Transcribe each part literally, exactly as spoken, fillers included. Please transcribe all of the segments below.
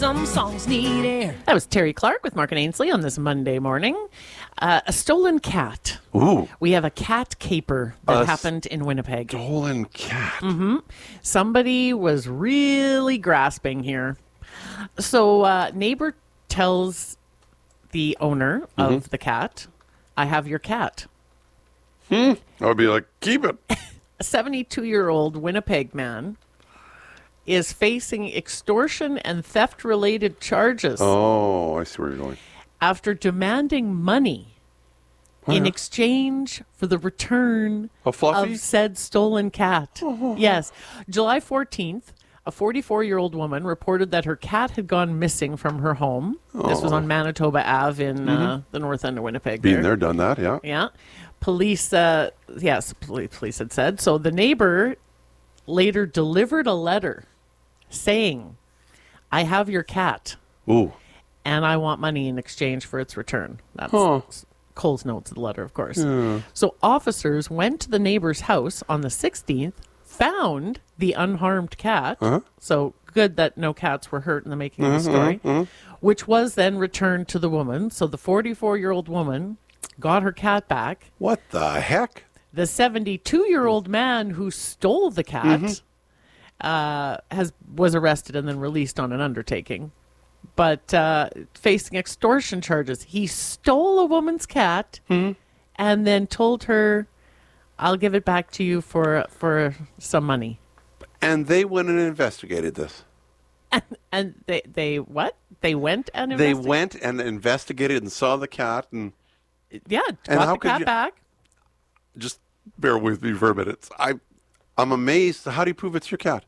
Some songs need air. That was Terry Clark with Mark and Ainsley on this Monday morning. Uh, a stolen cat. Ooh. We have a cat caper that A happened in Winnipeg. Stolen cat. Mm-hmm. Somebody was really grasping here. So uh, neighbor tells the owner of Mm-hmm. the cat, I have your cat. Hmm. I would be like, keep it. A seventy-two-year-old Winnipeg man is facing extortion and theft-related charges Oh, I see where you're going. after demanding money in exchange for the return A fluffy? of said stolen cat. Yes. July fourteenth, a forty-four-year-old woman reported that her cat had gone missing from her home. This was on Manitoba Avenue in uh, the north end of Winnipeg. Been there, done that, yeah. Yeah. Police, uh, yes, police, police had said. So the neighbor later delivered a letter saying, I have your cat Ooh. and I want money in exchange for its return. That's Huh. Cole's notes of the letter, of course. So officers went to the neighbor's house on the sixteenth, found the unharmed cat. Uh-huh. So good that no cats were hurt in the making of the story, which was then returned to the woman. So the forty-four-year-old woman got her cat back. What the heck? The seventy-two-year-old man who stole the cat uh, has was arrested and then released on an undertaking, but uh, facing extortion charges. He stole a woman's cat and then told her, "I'll give it back to you for for some money." And they went and investigated this. And they they what? They went and They investigated? went and investigated and saw the cat and yeah, And got how the could cat you- back. just bear with me for a minute. I, I'm amazed. How do you prove it's your cat?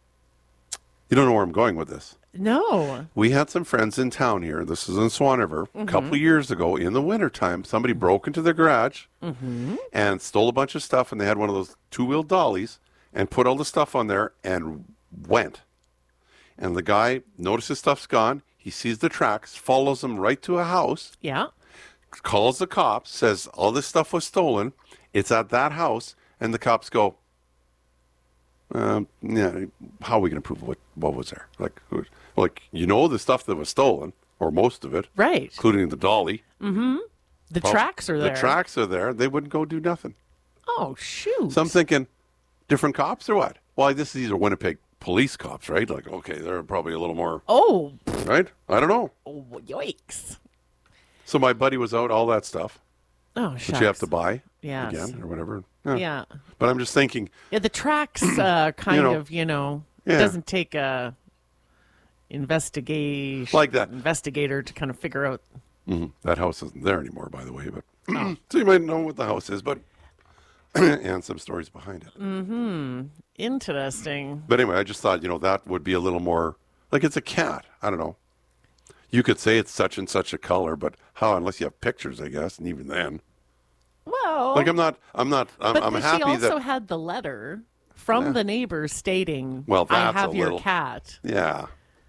You don't know where I'm going with this. No. We had some friends in town here. This is in Swan River. A couple of years ago in the wintertime, somebody broke into their garage and stole a bunch of stuff, and they had one of those two-wheel dollies and put all the stuff on there and went. And the guy notices stuff's gone. He sees the tracks, follows them right to a house, Yeah. calls the cops, says all this stuff was stolen. It's at that house, and the cops go, um, "Yeah, how are we going to prove what what was there? Like, who- like you know the stuff that was stolen, or most of it, Right. including the dolly. The Well, tracks are there. The tracks are there. They wouldn't go do nothing. Oh shoot. So I'm thinking, different cops or what? Well, this these are Winnipeg police cops, right? Like, okay, they're probably a little more, Oh, right? I don't know. oh, yikes. So my buddy was out, all that stuff, Oh, which shucks. you have to buy Yes. again or whatever. Yeah. But I'm just thinking, Yeah, the tracks uh, kind know, of, you know, yeah. it doesn't take a investigation Like that. investigator to kind of figure out. mhm, that house isn't there anymore, by the way. But so you might know what the house is, but and some stories behind it. Interesting. But anyway, I just thought, you know, that would be a little more like it's a cat. I don't know. You could say it's such and such a color, but how? Unless you have pictures, I guess, and even then, Well, like I'm not, I'm not, I'm, but I'm she happy also that. had the letter from the neighbors stating, Well, I that's have a your little- cat Yeah,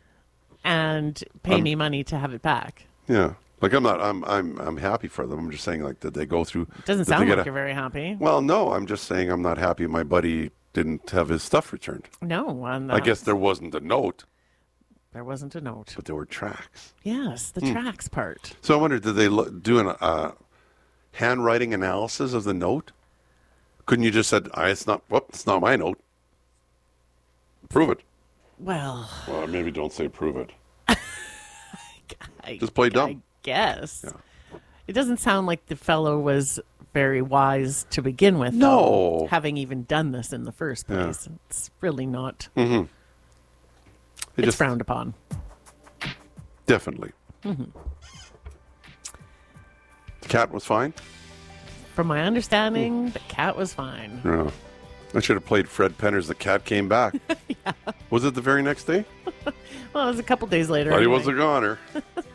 and pay Um, me money to have it back." yeah. Like I'm not, I'm, I'm, I'm happy for them. I'm just saying, like, did they go through? Doesn't did they sound get like a- you're very happy. Well, no, I'm just saying I'm not happy. My buddy didn't have his stuff returned. No, and, uh, I guess there wasn't a note, there wasn't a note. but there were tracks. Yes, the Hmm. tracks part. So I wonder, did they look, do an uh, handwriting analysis of the note? Couldn't you just said, I, it's not, whoop, it's not my note. Prove it. Well, Well, maybe don't say prove it. I, Just play dumb. I guess. It doesn't sound like the fellow was very wise to begin with. though, No. having even done this in the first place. It's really not. Mm-hmm. They It's just frowned upon. definitely. Mm-hmm. The cat was fine. From my understanding, the cat was fine. Yeah. I should have played Fred Penner's "The Cat Came Back." Was it the very next day? Well, it was a couple days later. But he anyway. was a goner.